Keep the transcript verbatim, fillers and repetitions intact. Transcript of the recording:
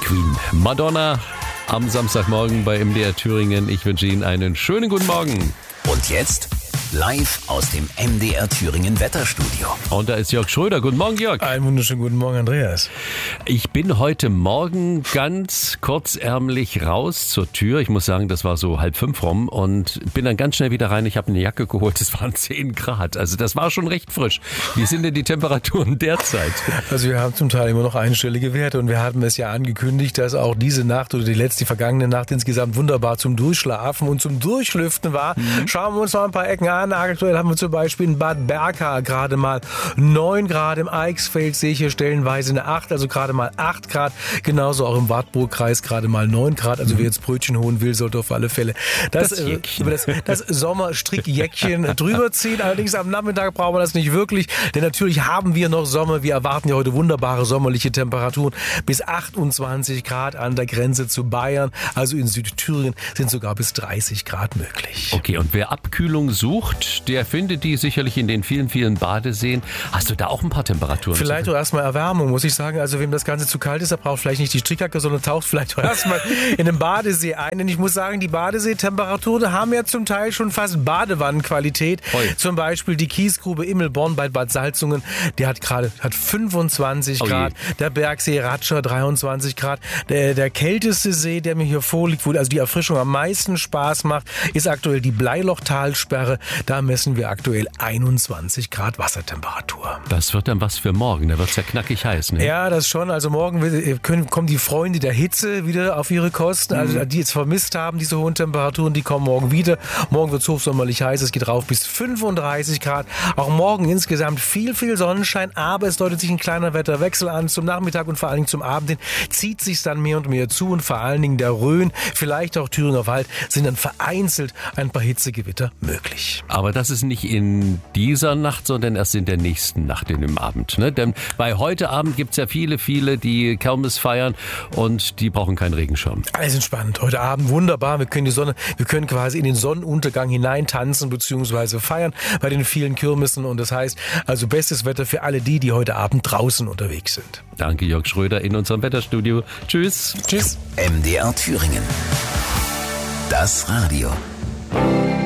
Queen. Madonna am Samstagmorgen bei M D R Thüringen. Ich wünsche Ihnen einen schönen guten Morgen. Und jetzt live aus dem M D R Thüringen Wetterstudio. Und da ist Jörg Schröder. Guten Morgen, Jörg. Einen wunderschönen guten Morgen, Andreas. Ich bin heute Morgen ganz kurzärmlich raus zur Tür. Ich muss sagen, das war so halb fünf rum und bin dann ganz schnell wieder rein. Ich habe eine Jacke geholt. Es waren zehn Grad. Also das war schon recht frisch. Wie sind denn die Temperaturen derzeit? Also wir haben zum Teil immer noch einstellige Werte und wir hatten es ja angekündigt, dass auch diese Nacht oder die letzte, die vergangene Nacht insgesamt wunderbar zum Durchschlafen und zum Durchlüften war. Mhm. Schauen wir uns noch ein paar Ecken an. Aktuell haben wir zum Beispiel in Bad Berka gerade mal neun Grad, im Eichsfeld sehe ich hier stellenweise eine acht, also gerade mal acht Grad, genauso auch im Wartburgkreis gerade mal neun Grad, also wer jetzt Brötchen holen will, sollte auf alle Fälle das, das, äh, das, das Sommerstrickjäckchen drüber ziehen, allerdings am Nachmittag brauchen wir das nicht wirklich, denn natürlich haben wir noch Sommer, wir erwarten ja heute wunderbare sommerliche Temperaturen bis achtundzwanzig Grad an der Grenze zu Bayern, also in Südthüringen sind sogar bis dreißig Grad möglich. Okay, und wer Abkühlung sucht, der findet die sicherlich in den vielen, vielen Badeseen. Hast du da auch ein paar Temperaturen? Vielleicht auch erstmal Erwärmung, muss ich sagen. Also wem das Ganze zu kalt ist, der braucht vielleicht nicht die Strickjacke, sondern taucht vielleicht auch erstmal in den Badesee ein. Denn ich muss sagen, die Badeseetemperaturen haben ja zum Teil schon fast Badewannenqualität. Oi. Zum Beispiel die Kiesgrube Immelborn bei Bad Salzungen, die hat gerade hat fünfundzwanzig Grad. Oh der Bergsee Ratscher dreiundzwanzig Grad. Der, der kälteste See, der mir hier vorliegt, wo also die Erfrischung am meisten Spaß macht, ist aktuell die Bleilochtalsperre. Da messen wir aktuell einundzwanzig Grad Wassertemperatur. Das wird dann was für morgen. Da wird es ja knackig heiß, ne? Ja, das schon. Also morgen können, kommen die Freunde der Hitze wieder auf ihre Kosten. Mhm. Also die jetzt vermisst haben, diese hohen Temperaturen, die kommen morgen wieder. Morgen wird es hochsommerlich heiß. Es geht rauf bis fünfunddreißig Grad. Auch morgen insgesamt viel, viel Sonnenschein. Aber es deutet sich ein kleiner Wetterwechsel an. Zum Nachmittag und vor allen Dingen zum Abend hin zieht sich dann mehr und mehr zu. Und vor allen Dingen der Rhön, vielleicht auch Thüringer Wald, sind dann vereinzelt ein paar Hitzegewitter möglich. Aber das ist nicht in dieser Nacht, sondern erst in der nächsten Nacht, in dem Abend. Ne? Denn bei heute Abend gibt es ja viele, viele, die Kirmes feiern und die brauchen keinen Regenschirm. Alles entspannt. Heute Abend wunderbar. Wir können die Sonne, wir können quasi in den Sonnenuntergang hinein tanzen bzw. feiern bei den vielen Kirmessen. Und das heißt, also bestes Wetter für alle die, die heute Abend draußen unterwegs sind. Danke, Jörg Schröder in unserem Wetterstudio. Tschüss. Tschüss. M D R Thüringen. Das Radio.